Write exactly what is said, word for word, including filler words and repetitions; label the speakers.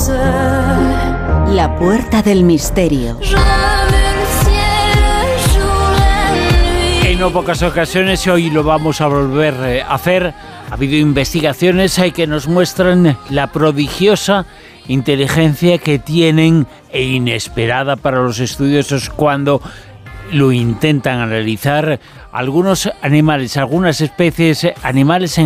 Speaker 1: La puerta del misterio.
Speaker 2: En no pocas ocasiones, y hoy lo vamos a volver a hacer, ha habido investigaciones que nos muestran la prodigiosa inteligencia que tienen e inesperada para los estudiosos cuando lo intentan analizar algunos animales, algunas especies animales en